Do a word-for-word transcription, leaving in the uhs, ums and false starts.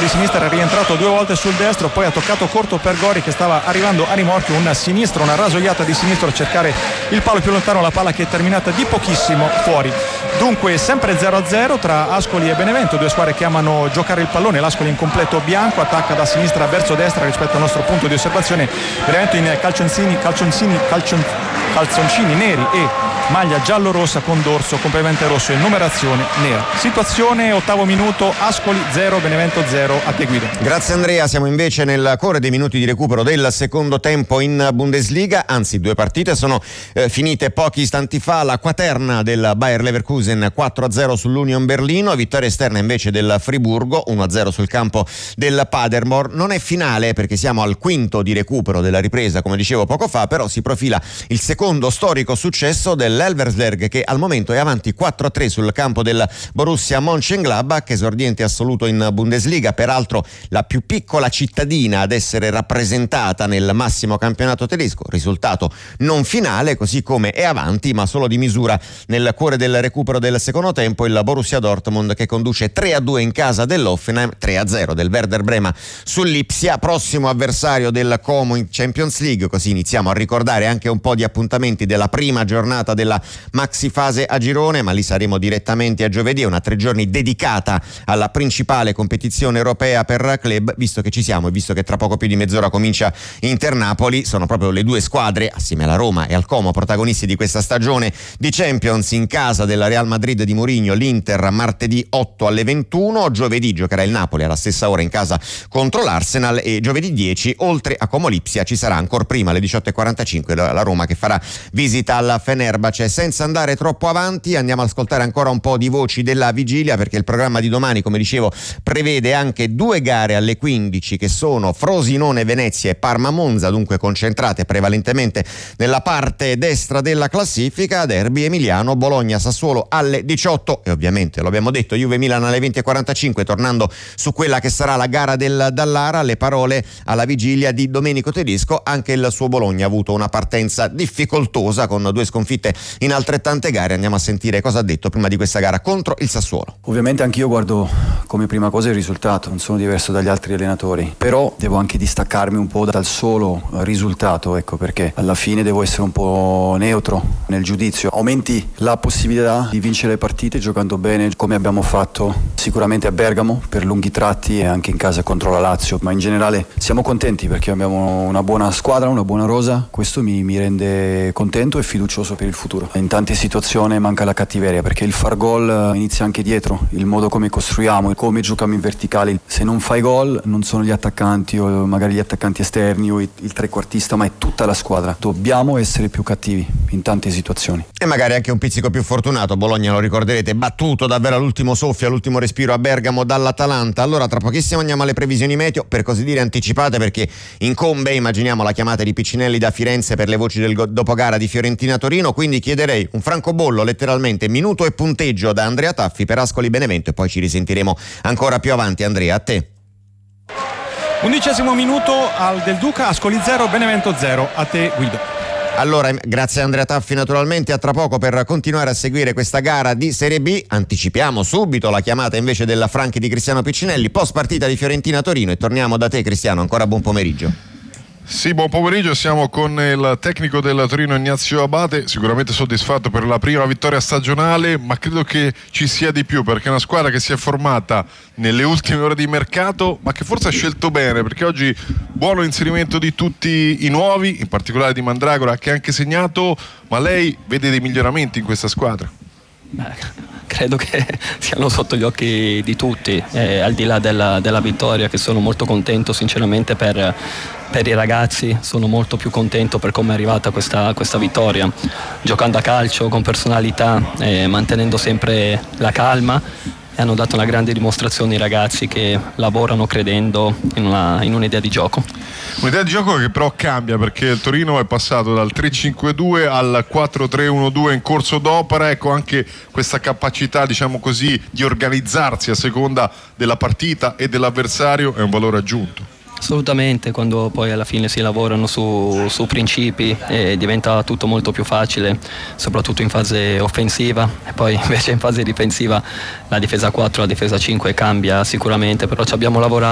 di sinistra, è rientrato due volte sul destro, poi ha toccato corto per Gori che stava arrivando a rimorchio, un sinistro, una rasoiata di sinistro a cercare il palo più lontano, la palla che è terminata di pochissimo fuori. Dunque sempre zero a zero tra Ascoli e Benevento, due squadre che amano giocare il pallone. L'Ascoli in completo bianco, attacca da sinistra verso destra rispetto al nostro punto di osservazione. Benevento in calcionzini, calcionzini, calcion, calzoncini neri e maglia giallo-rossa con dorso completamente rosso e numerazione nera. Situazione ottavo minuto, Ascoli zero, Benevento zero. A te Guido. Grazie Andrea, siamo invece nel cuore dei minuti di recupero del secondo tempo in Bundesliga, anzi due partite sono eh, finite pochi istanti fa. La quaterna del Bayer Leverkusen quattro a zero sull'Union Berlino, vittoria esterna invece del Friburgo uno a zero sul campo del Paderborn. Non è finale perché siamo al quinto di recupero della ripresa, come dicevo poco fa, però si profila il secondo storico successo del l'Elversberg che al momento è avanti quattro a tre sul campo del Borussia Mönchengladbach, esordiente assoluto in Bundesliga, peraltro la più piccola cittadina ad essere rappresentata nel massimo campionato tedesco. Risultato non finale, così come è avanti ma solo di misura nel cuore del recupero del secondo tempo il Borussia Dortmund, che conduce tre a due in casa dell'Hoffenheim, tre a zero del Werder Brema sull'Ipsia, prossimo avversario del Como in Champions League. Così iniziamo a ricordare anche un po' di appuntamenti della prima giornata del la maxi fase a girone, ma lì saremo direttamente a giovedì, una tre giorni dedicata alla principale competizione europea per club, visto che ci siamo e visto che tra poco più di mezz'ora comincia Inter-Napoli. Sono proprio le due squadre, assieme alla Roma e al Como, protagonisti di questa stagione di Champions. In casa della Real Madrid di Mourinho l'Inter martedì otto alle ventuno, giovedì giocherà il Napoli alla stessa ora in casa contro l'Arsenal e giovedì dieci oltre a Como Lipsia ci sarà ancora prima alle diciotto e quarantacinque la Roma che farà visita alla Fenerbahce. Senza andare troppo avanti andiamo ad ascoltare ancora un po' di voci della vigilia, perché il programma di domani, come dicevo, prevede anche due gare alle quindici che sono Frosinone Venezia e Parma Monza, dunque concentrate prevalentemente nella parte destra della classifica. Derby emiliano, Bologna Sassuolo alle diciotto e ovviamente lo abbiamo detto Juve Milan alle venti e quarantacinque, tornando su quella che sarà la gara del Dallara, le parole alla vigilia di Domenico Tedesco. Anche il suo Bologna ha avuto una partenza difficoltosa con due sconfitte in altrettante gare. Andiamo a sentire cosa ha detto prima di questa gara contro il Sassuolo. Ovviamente anch'io guardo come prima cosa il risultato, non sono diverso dagli altri allenatori, però devo anche distaccarmi un po' dal solo risultato, ecco perché alla fine devo essere un po' neutro nel giudizio. Aumenti la possibilità di vincere le partite giocando bene come abbiamo fatto sicuramente a Bergamo per lunghi tratti e anche in casa contro la Lazio, ma in generale siamo contenti perché abbiamo una buona squadra, una buona rosa. Questo mi, mi rende contento e fiducioso per il futuro. In tante situazioni manca la cattiveria, perché il far gol inizia anche dietro, il modo come costruiamo, come giochiamo in verticale. Se non fai gol non sono gli attaccanti o magari gli attaccanti esterni o il trequartista, ma è tutta la squadra. Dobbiamo essere più cattivi in tante situazioni. E magari anche un pizzico più fortunato. Bologna, lo ricorderete, battuto davvero all'ultimo soffio, all'ultimo respiro a Bergamo dall'Atalanta. Allora tra pochissimo andiamo alle previsioni meteo, per così dire anticipate, perché incombe, immaginiamo, la chiamata di Piccinelli da Firenze per le voci del dopogara di Fiorentina-Torino, quindi chiederei un francobollo, letteralmente minuto e punteggio da Andrea Taffi per Ascoli Benevento e poi ci risentiremo ancora più avanti. Andrea, a te. Undicesimo minuto al Del Duca, Ascoli zero, Benevento zero. A te Guido. Allora, grazie a Andrea Taffi naturalmente, a tra poco per continuare a seguire questa gara di Serie B. Anticipiamo subito la chiamata invece della Franchi di Cristiano Piccinelli, post partita di Fiorentina-Torino, e torniamo da te Cristiano, ancora buon pomeriggio. Sì, buon pomeriggio, siamo con il tecnico del Torino Ignazio Abate, sicuramente soddisfatto per la prima vittoria stagionale, ma credo che ci sia di più, perché è una squadra che si è formata nelle ultime ore di mercato, ma che forse ha scelto bene, perché oggi buono inserimento di tutti i nuovi, in particolare di Mandragora che ha anche segnato, ma lei vede dei miglioramenti in questa squadra? Beh, credo che siano sotto gli occhi di tutti, eh, al di là della, della vittoria, che sono molto contento sinceramente per, per i ragazzi, sono molto più contento per come è arrivata questa, questa vittoria, giocando a calcio con personalità, eh, mantenendo sempre la calma, e hanno dato una grande dimostrazione i ragazzi che lavorano credendo in, una, in un'idea di gioco. Un'idea di gioco che però cambia, perché il Torino è passato dal tre cinque due al quattro tre uno due in corso d'opera. Ecco, anche questa capacità, diciamo così, di organizzarsi a seconda della partita e dell'avversario è un valore aggiunto. Assolutamente, quando poi alla fine si lavorano su, su principi eh, diventa tutto molto più facile, soprattutto in fase offensiva, e poi invece in fase difensiva la difesa quattro, la difesa cinque cambia sicuramente, però ci abbiamo lavorato